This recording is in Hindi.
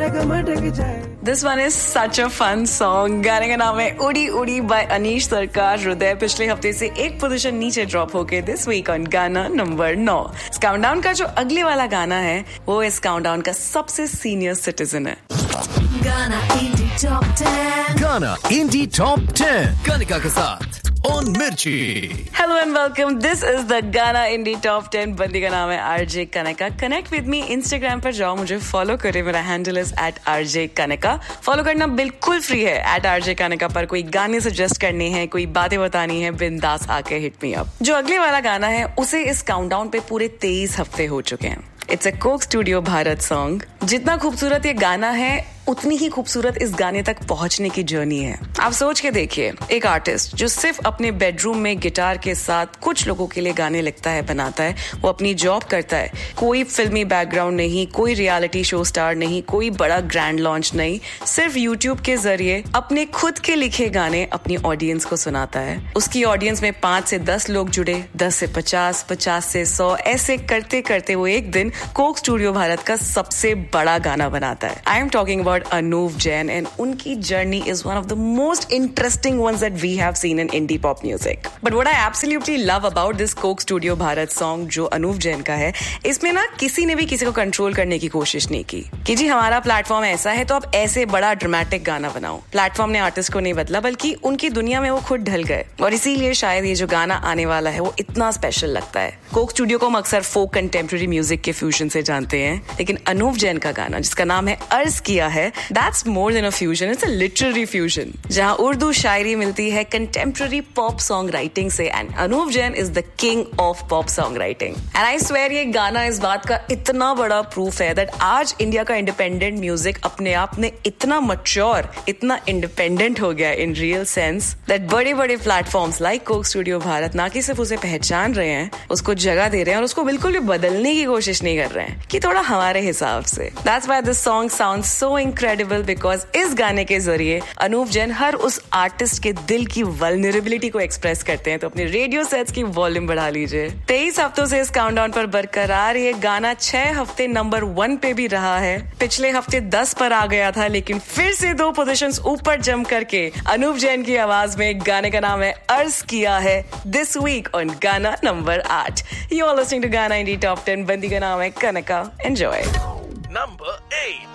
This one is such a fun song. गाने का नाम है उड़ी उड़ी by अनीश सरकार हृदय. पिछले हफ्ते से एक पोजीशन नीचे ड्रॉप होके this week on गाना नंबर 9. इस काउंटडाउन का जो अगले वाला गाना है वो इस काउंटडाउन का सबसे सीनियर सिटीजन है. गाना इंडी टॉप 10. गाना इंडी टॉप 10 कनिका के साथ on मिर्ची. Hello and welcome. This is the गाना इंडी टॉप 10. बंदी का नाम है RJ Kanika. Connect with me Instagram पर जाओ, मुझे फॉलो करे. मेरा handle is @RJ Kanika. Follow करना बिल्कुल फ्री है. @RJ कनिका पर कोई गाने सजेस्ट करने हैं, कोई बातें बतानी है, बिंदास आके हिट मी अप. जो अगले वाला गाना है उसे इस काउंटडाउन पे पूरे 23 हफ्ते हो चुके हैं. It's a Coke studio Bharat song. जितना खूबसूरत ये गाना है उतनी ही खूबसूरत इस गाने तक पहुंचने की जर्नी है. आप सोच के देखिए, एक आर्टिस्ट जो सिर्फ अपने बेडरूम में गिटार के साथ कुछ लोगों के लिए गाने लिखता है, बनाता है, वो अपनी जॉब करता है, कोई फिल्मी बैकग्राउंड नहीं, कोई रियलिटी शो स्टार नहीं, कोई बड़ा ग्रैंड लॉन्च नहीं, सिर्फ यूट्यूब के जरिए अपने खुद के लिखे गाने अपनी ऑडियंस को सुनाता है. उसकी ऑडियंस में 5 से 10 लोग जुड़े, 10 से 50, 50 से 100, ऐसे करते करते वो एक दिन कोक स्टूडियो भारत का सबसे बड़ा गाना बनाता है. I am talking about Anuv Jain, and उनकी journey is one of the most interesting ones that we have seen in indie pop music. But what I absolutely love about this Coke Studio Bharat song जो Anuv Jain का है, इसमें ना किसी ने भी किसी को कंट्रोल करने की कोशिश नहीं की कि जी हमारा प्लेटफॉर्म ऐसा है तो आप ऐसे बड़ा ड्रामेटिक गाना बनाओ. प्लेटफॉर्म ने आर्टिस्ट को नहीं बदला, बल्कि उनकी दुनिया में वो खुद ढल गए, और इसीलिए शायद ये जो गाना आने वाला है वो इतना स्पेशल लगता है. कोक स्टूडियो को हम अक्सर फोक कंटेम्प्रेरी म्यूजिक के फ्यूजन से जानते हैं, लेकिन अनूव जैन का गाना जिसका नाम है अर्ज किया है, that's more than a fusion, it's a literary fusion. जहाँ उर्दू शायरी मिलती है contemporary pop song writing से, and Anuv Jain is the king of pop song writing. And I swear ये गाना इस बात का इतना बड़ा proof है that आज इंडिया का independent music अपने आप में इतना mature, इतना independent हो गया in real sense that बड़े-बड़े platforms like Coke Studio Bharat ना कि सिर्फ उसे पहचान रहे हैं, उसको जगह दे रहे हैं और उसको बिल्कुल भी बदलने की कोशिश नहीं कर रहे हैं कि थोड़ा हमारे हिसाब से. That's why this song sounds so incredible because इस गाने के जरिए अनूव जैन हर उस आर्टिस्ट के दिल की वल्नरेबिलिटी को एक्सप्रेस करते हैं. तो अपने रेडियो सेट्स की वॉल्यूम बढ़ा लीजिए. 23 हफ्तों से इस काउंटडाउन पर बरकरार ये गाना 6 हफ्ते नंबर 1 पे भी रहा है. पिछले हफ्ते 10 पर आ गया था, लेकिन फिर से 2 पोजीशंस ऊपर जंप करके अनूव जैन की आवाज में गाने का नाम है अर्ज किया है दिस वीक ऑन गाना number 8. You are listening to गाना इंडी टॉप 10. बंदी का नाम है कनिका. एंजॉय. नंबर 8.